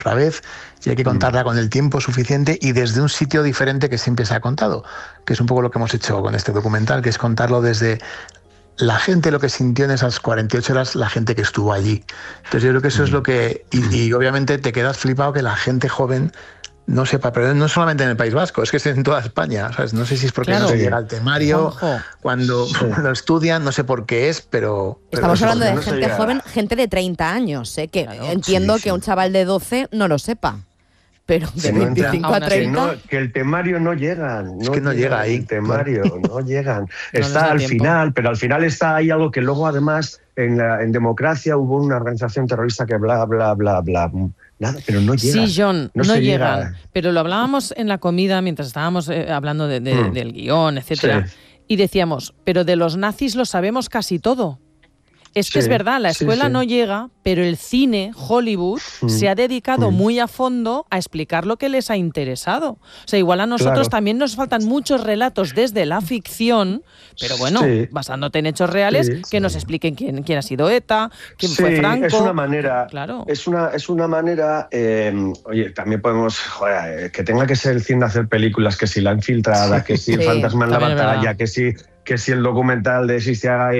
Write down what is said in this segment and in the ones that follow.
otra vez y hay que contarla con el tiempo suficiente y desde un sitio diferente que siempre se ha contado, que es un poco lo que hemos hecho con este documental, que es contarlo desde la gente, lo que sintió en esas 48 horas, la gente que estuvo allí. Entonces yo creo que eso es lo que... Y obviamente te quedas flipado que la gente joven no sepa, pero no solamente en el País Vasco, es que es en toda España, ¿sabes? No sé si es porque no se llega al temario, cuando lo estudian, no sé por qué es, pero... Estamos hablando de gente joven, gente de 30 años, que entiendo que un chaval de 12 no lo sepa. Pero de 25 a 30... Que el temario no llega. Es que no llega ahí. El temario, no llegan. Está al final, pero al final está ahí algo que luego además en democracia hubo una organización terrorista que bla, bla, bla, bla... Nada, pero no llegan. Sí, John, no llegan. Pero lo hablábamos en la comida mientras estábamos hablando del guión, etcétera, y decíamos, pero de los nazis lo sabemos casi todo. Es que es verdad, la escuela no llega, pero el cine, Hollywood, se ha dedicado muy a fondo a explicar lo que les ha interesado. O sea, igual a nosotros también nos faltan muchos relatos desde la ficción, pero bueno, basándote en hechos reales, que nos expliquen quién ha sido ETA, quién fue Franco. Es una manera, claro. es una manera, oye, también podemos, que tenga que ser el cine de hacer películas, que si La Infiltrada, que si El Fantasma en la Batalla, que si el documental de Sistiaga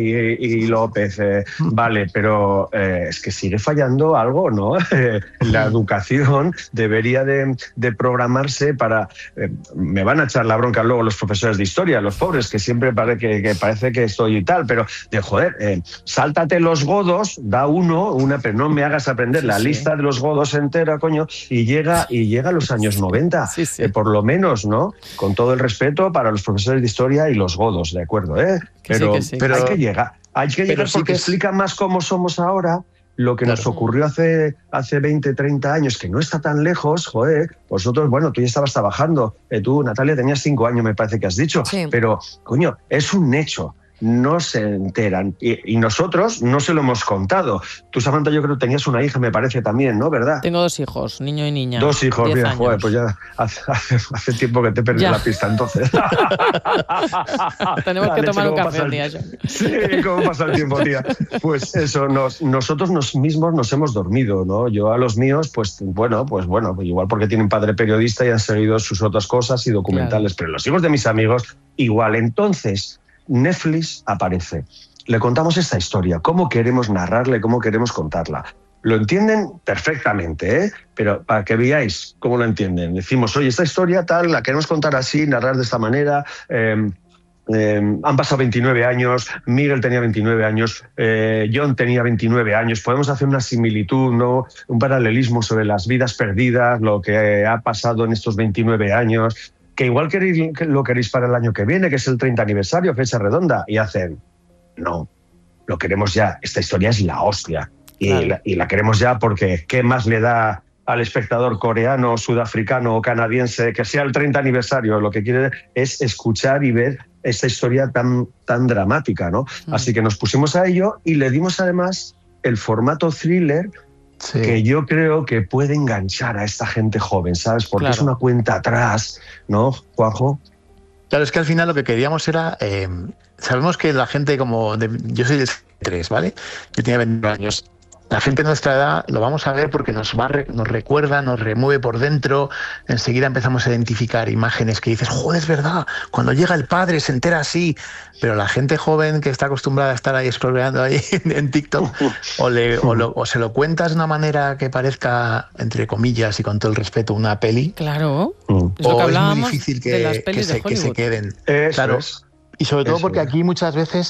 y López, vale, pero es que sigue fallando algo, ¿no? La educación debería de programarse para... me van a echar la bronca luego los profesores de historia, los pobres, que siempre parece que estoy y tal, pero sáltate los godos, da una, pero no me hagas aprender la lista de los godos entera, coño, y llega a los años 90, por lo menos, ¿no? Con todo el respeto para los profesores de historia y los godos. ¿De acuerdo? Pero hay que llegar porque explica más cómo somos ahora, lo que nos ocurrió hace 20, 30 años, que no está tan lejos, vosotros, bueno, tú ya estabas trabajando, tú, Natalia, tenías 5 años, me parece que has dicho, pero, coño, es un hecho. No se enteran y nosotros no se lo hemos contado. Tú, Samantha, yo creo que tenías una hija, me parece también, ¿no? ¿Verdad? Tengo 2 hijos, niño y niña. 2 hijos, mira, pues ya hace tiempo que te perdí la pista, entonces. Tenemos que tomar un café un día. Sí, cómo pasa el tiempo, tía. Pues eso, nosotros mismos nos hemos dormido, ¿no? Yo a los míos, pues bueno, igual porque tienen padre periodista y han seguido sus otras cosas y documentales, pero los hijos de mis amigos, igual. Entonces, Netflix aparece. Le contamos esta historia, cómo queremos narrarla, cómo queremos contarla. Lo entienden perfectamente, pero para que veáis cómo lo entienden. Decimos, oye, esta historia tal, la queremos contar así, narrar de esta manera. Han pasado 29 años, Miguel tenía 29 años, John tenía 29 años. Podemos hacer una similitud, ¿no? Un paralelismo sobre las vidas perdidas, lo que ha pasado en estos 29 años. Que igual lo queréis para el año que viene, que es el 30 aniversario, fecha redonda, y hacen, no, lo queremos ya, esta historia es la hostia, y la queremos ya porque ¿qué más le da al espectador coreano, sudafricano o canadiense que sea el 30 aniversario? Lo que quiere es escuchar y ver esta historia tan dramática, ¿no? Así que nos pusimos a ello y le dimos además el formato thriller, que yo creo que puede enganchar a esta gente joven, ¿sabes? Porque es una cuenta atrás, ¿no, Juanjo? Claro, es que al final lo que queríamos era... sabemos que la gente yo soy del 3, ¿vale? Yo tenía 20 años. La gente de nuestra edad lo vamos a ver porque nos recuerda, nos remueve por dentro. Enseguida empezamos a identificar imágenes que dices, joder, es verdad, cuando llega el padre se entera así. Pero la gente joven que está acostumbrada a estar ahí scrolleando ahí en TikTok, o se lo cuentas de una manera que parezca, entre comillas y con todo el respeto, una peli. Claro. Es lo que hablábamos, es muy difícil que se queden. Claro. Y sobre todo porque aquí muchas veces,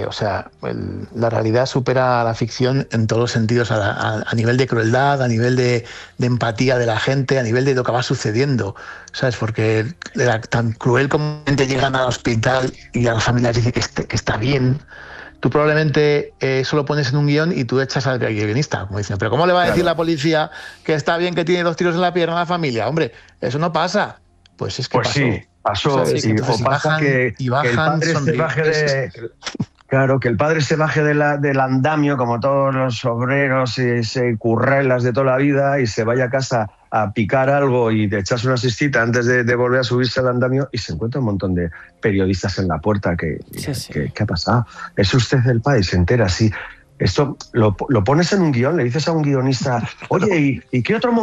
la realidad supera a la ficción en todos los sentidos, a nivel de crueldad, a nivel de empatía de la gente, a nivel de lo que va sucediendo, ¿sabes? Porque era tan cruel como llegan al hospital y a las familias dicen que está bien. Tú probablemente eso lo pones en un guión y tú echas al guionista, como dicen, pero ¿cómo le va a decir la policía que está bien, que tiene 2 tiros en la pierna a la familia? Hombre, eso no pasa. Pues es que pasó. Sí. Pasó, o pasa que el padre se baje que el padre se baje del andamio como todos los obreros y se currelas de toda la vida y se vaya a casa a picar algo y de echarse una siestita antes de volver a subirse al andamio y se encuentra un montón de periodistas en la puerta ¿qué ha pasado? ¿Es usted el padre? Y se entera así. Esto lo pones en un guión, le dices a un guionista, oye, ¿y qué otro